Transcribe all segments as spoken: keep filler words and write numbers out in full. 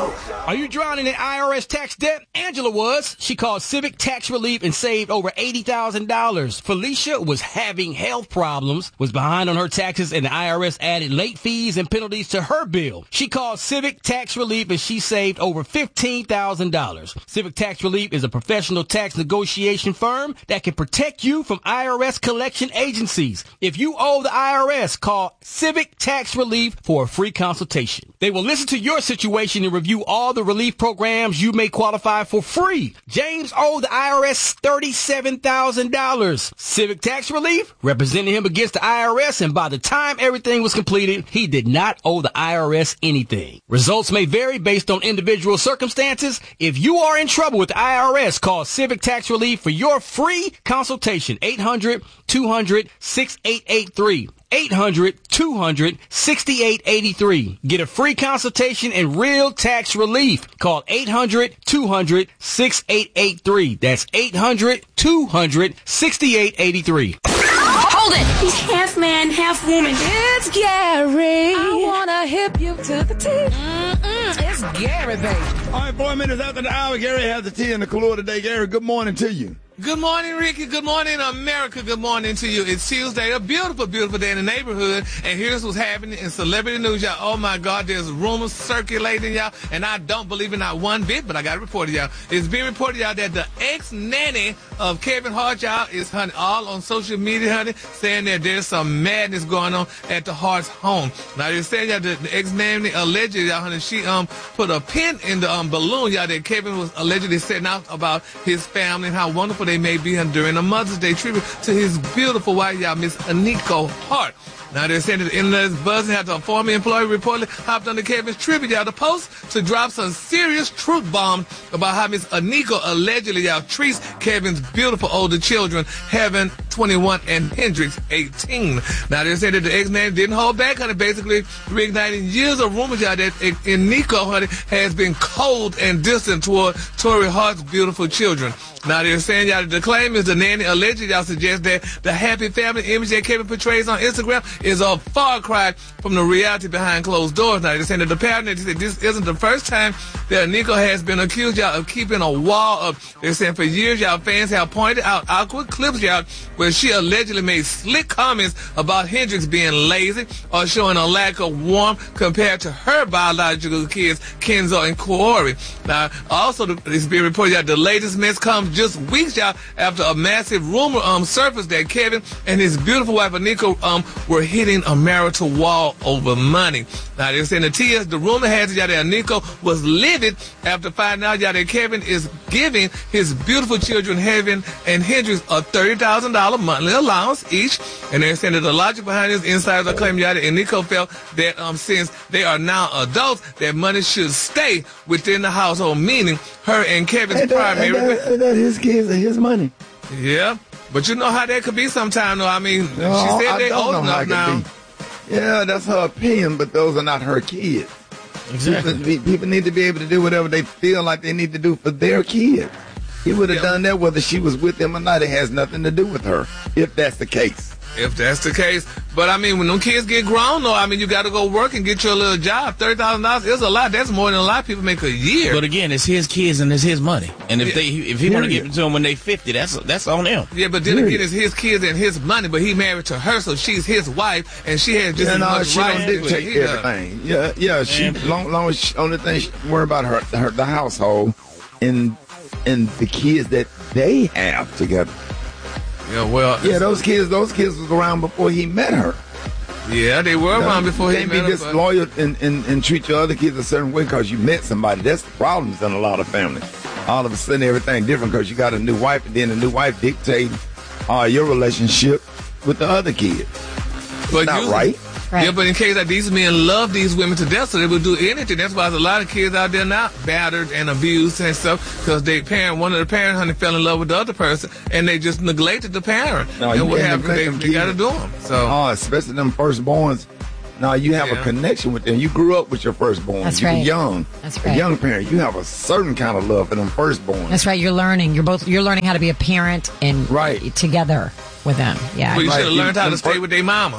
Are you drowning in I R S tax debt? Angela was. She called Civic Tax Relief and saved over eighty thousand dollars. Felicia was having health problems, was behind on her taxes, and the I R S added late fees and penalties to her bill. She called Civic Tax Relief and she saved over fifteen thousand dollars. Civic Tax Relief is a professional tax negotiation firm that can protect you from I R S collection agencies. If you owe the I R S, call Civic Tax Relief for a free consultation. They will listen to your situation and review all the relief programs you may qualify for free. James owed the I R S thirty-seven thousand dollars. Civic Tax Relief represented him against the I R S, and by the time everything was completed, he did not owe the I R S anything. Results may vary based on individual circumstances. If you are in trouble with the I R S, call Civic Tax Relief for your free consultation. eight hundred, two hundred, sixty-eight eighty-three. eight hundred, two hundred, sixty-eight eighty-three. Get a free consultation and real tax relief. Call eight hundred, two hundred, sixty-eight eighty-three. That's eight hundred, two hundred, sixty-eight eighty-three. Hold it! He's half man, half woman. It's Gary. I wanna hip you to the T. Mm-mm, it's Gary, baby. All right, four minutes after the hour, Gary has the tea in the Kahlua today. Gary, good morning to you. Good morning, Ricky. Good morning, America. Good morning to you. It's Tuesday, a beautiful, beautiful day in the neighborhood. And here's what's happening in celebrity news, y'all. Oh, my God, there's rumors circulating, y'all. And I don't believe it not one bit, but I got to report it, y'all. It's being reported, y'all, that the ex-nanny of Kevin Hart, y'all, is, honey, all on social media, honey, saying that there's some madness going on at the Hart's home. Now, they're saying, y'all, that the ex-nanny allegedly, y'all, honey, she um put a pin in the um balloon, y'all, that Kevin was allegedly setting out about his family and how wonderful they may be during a Mother's Day tribute to his beautiful wife, y'all, Miss Aniko Hart. Now, they're saying that the internet is buzzing after a former employee reportedly hopped on the Kevin's tribute, y'all, the post to drop some serious truth bombs about how Miss Aniko allegedly, y'all, treats Kevin's beautiful older children, Heaven, twenty-one, and Hendrix, eighteen. Now, they're saying that the ex-man didn't hold back, honey, basically reigniting years of rumors, y'all, that Aniko, honey, has been cold and distant toward Tory Hart's beautiful children. Now, they're saying, y'all, the claim is the nanny allegedly, y'all, suggests that the happy family image that Kevin portrays on Instagram is a far cry from the reality behind closed doors. Now, they're saying that the parent said this isn't the first time that Aniko has been accused, y'all, of keeping a wall up. They're saying for years, y'all, fans have pointed out awkward clips, y'all, where she allegedly made slick comments about Hendrix being lazy or showing a lack of warmth compared to her biological kids, Kenzo and Corey. Now, also, it's being reported, y'all, the latest mess comes just weeks, y'all, after a massive rumor um surfaced that Kevin and his beautiful wife Aniko um were hitting a marital wall over money. Now, they're saying the T S, the rumor has it, y'all, that Aniko was livid after finding out, y'all, that Kevin is giving his beautiful children, Heaven and Hendrix, a thirty thousand dollars monthly allowance each. And they're saying that the logic behind this, insiders are claiming, y'all, that Aniko felt that um since they are now adults, that money should stay within the household, meaning her and Kevin's Ain't that, primary... ain't that, ain't that his kids and his money? Yeah, but you know how that could be sometime, though. I mean, No, she said I they're don't old know how enough it could now. be. Yeah, that's her opinion, but those are not her kids. Exactly. People, people need to be able to do whatever they feel like they need to do for their kids. He would have Yeah. done that whether she was with him or not. It has nothing to do with her, if that's the case. If that's the case. But, I mean, when them kids get grown, though, I mean, you got to go work and get your little job. thirty thousand dollars is a lot. That's more than a lot of people make a year. But again, it's his kids and it's his money. And if Yeah. they if he want to Period. give it to them when they fifty, that's that's on them. yeah, but then Period. again, it's his kids and his money, but he married to her, so she's his wife, and she has just Yeah, as no, much she right don't as dictate he does. everything. Yeah, yeah. She Man. long, long as she, only thing she worry about her, her the household and and the kids that they have together. Yeah, well, Yeah, those kids, those kids was around before he met her. yeah, they were around before you he can't met be her. but- disloyal and, and, and treat your other kids a certain way because you met somebody. That's the problems in a lot of families. All of a sudden, everything different because you got a new wife, and then the new wife dictates uh, your relationship with the other kids. But Not usually- right. Right. Yeah, but in case that these men love these women to death, so they would do anything. That's why there's a lot of kids out there now battered and abused and stuff because they parent one of the parents, honey, fell in love with the other person and they just neglected the parent. No, you and what can't happened? neglect They, them they got to kids. do them. So Oh, especially them firstborns. Now you have Yeah. a connection with them. You grew up with your firstborn. That's you were right. young. That's A right. young parent. You have a certain kind of love for them firstborn. That's right. You're learning. You're both. You're learning how to be a parent and Right. together with them. Yeah. well, you Right. should have learned how to Them stay fir- with their mama.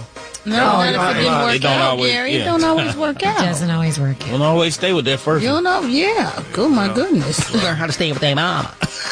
No, not if it didn't It work don't out, always- Gary. yeah. It don't always work It out. doesn't always work. Don't always stay with that first You one. don't know? Yeah. Oh, my goodness. Learn how to stay with their mama.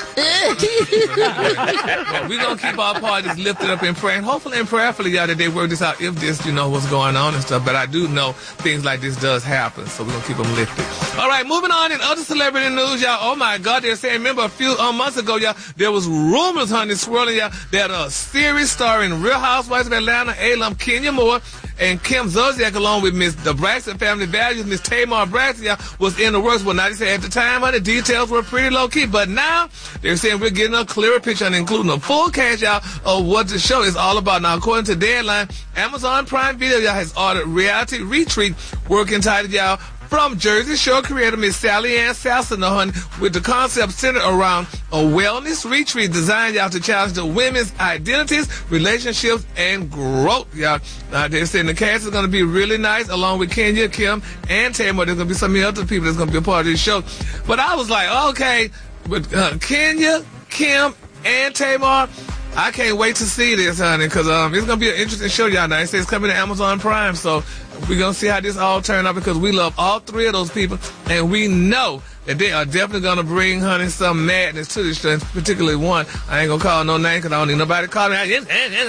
Well, we're going to keep our parties lifted up in prayer. And hopefully and prayerfully, y'all, that they work this out if this, you know, what's going on and stuff. But I do know things like this does happen. So we're going to keep them lifted. All right, moving on in other celebrity news, y'all. Oh, my God. They're saying, remember a few um, months ago, y'all, there was rumors, honey, swirling, y'all, that a series starring Real Housewives of Atlanta alum Kenya Moore and Kim Zolciak, along with Miss the Braxton Family Values, Miss Tamar Braxton, y'all, was in the works. Well, now they say at the time, honey, details were pretty low key, but now they're saying we're getting a clearer picture and including a full cash out of what the show is all about. Now, according to Deadline, Amazon Prime Video, y'all, has ordered Reality Retreat, work entitled, y'all, from Jersey Shore creator Miss Sally Ann Sassano, honey, with the concept centered around a wellness retreat designed, y'all, to challenge the women's identities, relationships, and growth, y'all. Uh, they're saying the cast is going to be really nice, along with Kenya, Kim, and Tamar. There's going to be some other people that's going to be a part of this show. But I was like, okay, with uh, Kenya, Kim, and Tamar, I can't wait to see this, honey, because um, it's going to be an interesting show, y'all. Now, it says it's coming to Amazon Prime, so we're going to see how this all turns out because we love all three of those people, and we know that they are definitely going to bring, honey, some madness to this show, particularly one. I ain't going to call no name because I don't need nobody calling me.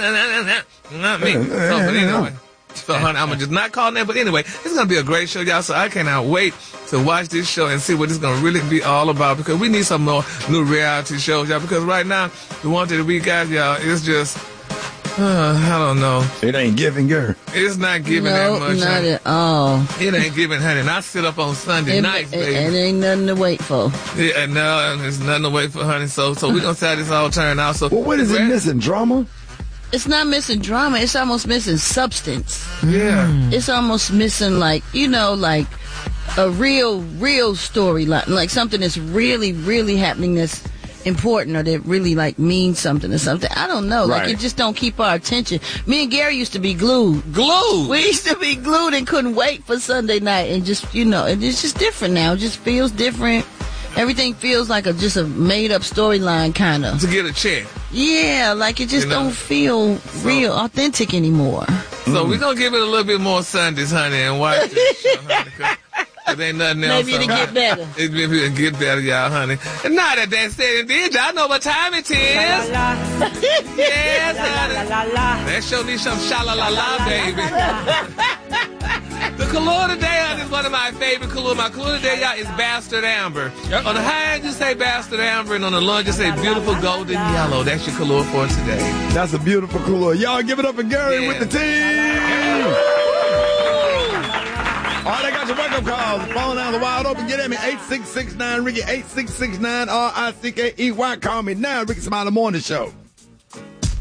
Not me. So, but anyway. So, honey, I'm going to just not call name. But anyway, it's going to be a great show, y'all, so I cannot wait to watch this show and see what it's going to really be all about because we need some more new reality shows, y'all, because right now, the one that we got, y'all, it's just, uh, I don't know. It ain't giving, girl. It's not giving No, that much. not honey. at all. It ain't giving, honey. And I sit up on Sunday It, nights, it, baby. it ain't nothing to wait for. Yeah, no, there's nothing to wait for, honey. So, so we're going to see how this all turn out. So, Well, what is it missing? Drama? It's not missing drama. It's almost missing substance. Yeah. It's almost missing, like, you know, like a real, real storyline. Like something that's really, really happening that's important or that really, like, means something or something. I don't know. Like, Right. it just don't keep our attention. Me and Gary used to be glued. Glued. We used to be glued and couldn't wait for Sunday night. And just, you know, and it's just different now. It just feels different. Everything feels like a just a made-up storyline, kind of. To get a check. Yeah, like it just You know? don't feel real, authentic anymore. So we're going to give it a little bit more Sundays, honey, and watch this show, honey, 'cause there ain't nothing else. Maybe it'll on- get better. It maybe it'll get better, y'all, honey. And now that that's said and did, y'all know what time it is. Yes, honey. That show needs some sha-la-la-la, baby. The color today, honey, is one of my favorite color. My color today, y'all, is Bastard Amber. Yep. On the high end, you say Bastard Amber, and on the low, you say Beautiful Golden Yellow. That's your color for today. That's a beautiful color. Y'all give it up for Gary Yeah. with the team. All right, I got your wake-up calls. The phone lines are wide open. Get at me, eight six six nine Ricky, eight six six nine R I C K E Y. Call me now, Ricky Smiley Morning Show.